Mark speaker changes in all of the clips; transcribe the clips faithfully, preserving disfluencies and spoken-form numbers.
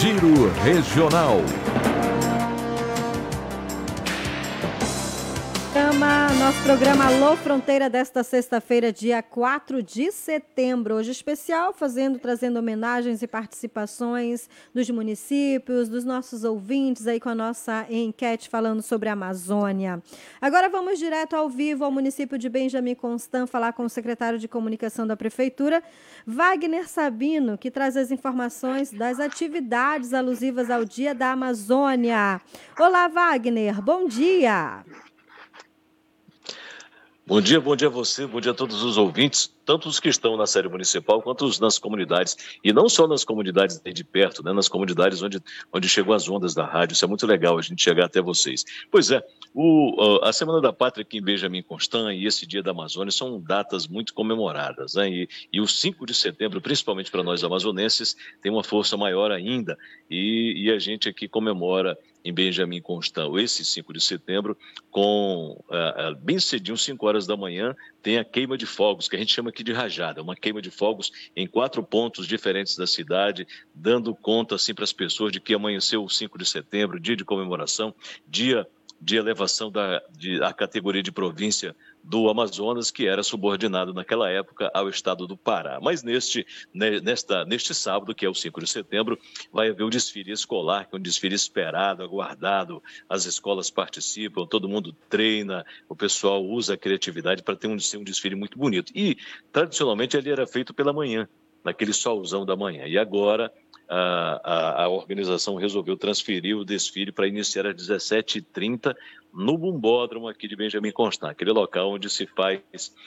Speaker 1: Giro Regional.
Speaker 2: Nosso programa Alô Fronteira desta sexta-feira, dia quatro de setembro, hoje especial, fazendo, trazendo homenagens e participações dos municípios, dos nossos ouvintes aí com a nossa enquete falando sobre a Amazônia. Agora vamos direto ao vivo ao município de Benjamin Constant, falar com o secretário de comunicação da prefeitura, Wagner Sabino, que traz as informações das atividades alusivas ao Dia da Amazônia. Olá, Wagner, bom dia.
Speaker 3: Bom dia, bom dia a você, bom dia a todos os ouvintes, tanto os que estão na sede municipal quanto os nas comunidades, e não só nas comunidades de perto, né, nas comunidades onde, onde chegou as ondas da rádio. Isso é muito legal, a gente chegar até vocês. Pois é, o, a Semana da Pátria aqui em Benjamin Constant e esse Dia da Amazônia são datas muito comemoradas, né, e, e o cinco de setembro, principalmente para nós amazonenses, tem uma força maior ainda, e, e a gente aqui comemora em Benjamin Constant, esse cinco de setembro, com uh, uh, bem cedinho, cinco horas da manhã, tem a queima de fogos, que a gente chama aqui de rajada, uma queima de fogos em quatro pontos diferentes da cidade, dando conta assim para as pessoas de que amanheceu o cinco de setembro, dia de comemoração, dia de elevação da de, a categoria de província do Amazonas, que era subordinado naquela época ao estado do Pará. Mas neste, nesta, neste sábado, que é o cinco de setembro, vai haver o desfile escolar, que é um desfile esperado, aguardado, as escolas participam, todo mundo treina, o pessoal usa a criatividade para ter um, um desfile muito bonito. E, tradicionalmente, ele era feito pela manhã, naquele solzão da manhã. E agora a, a, a organização resolveu transferir o desfile para iniciar às dezessete e trinta no Bumbódromo aqui de Benjamin Constant, aquele local onde se faz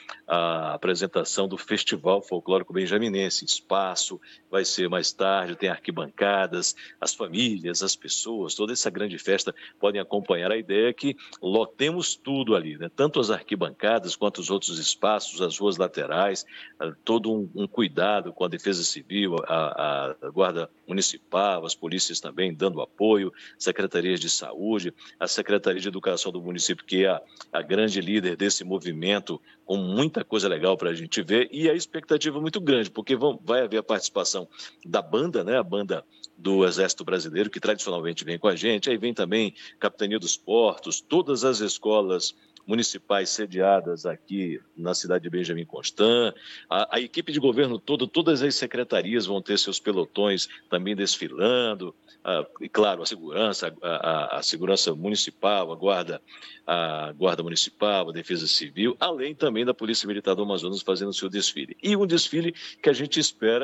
Speaker 3: a apresentação do Festival Folclórico Benjaminense. Espaço, vai ser mais tarde, tem arquibancadas, as famílias, as pessoas, toda essa grande festa podem acompanhar. A ideia é que lotemos tudo ali, né? Tanto as arquibancadas quanto os outros espaços, as ruas laterais, todo um, um cuidado com a Defesa Civil, a, a Guarda Municipal, as polícias também dando apoio, secretarias de saúde, a Secretaria de Educação do município, que é a, a grande líder desse movimento, com muita coisa legal para a gente ver, e a expectativa é muito grande, porque vão, vai haver a participação da banda, né, a banda do Exército Brasileiro, que tradicionalmente vem com a gente, aí vem também Capitania dos Portos, todas as escolas municipais sediadas aqui na cidade de Benjamin Constant, a, a equipe de governo toda, todas as secretarias vão ter seus pelotões também desfilando, a, e claro, a segurança, a, a, a segurança municipal, a guarda, a guarda municipal, a Defesa Civil, além também da Polícia Militar do Amazonas fazendo o seu desfile. E um desfile que a gente espera